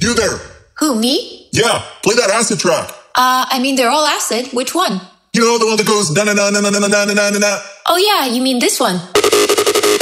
You there. Who, me? Yeah, play that acid track. I mean, they're all acid. Which one? You know, the one that goes na na na na na na na na na na. Oh yeah, you mean this one.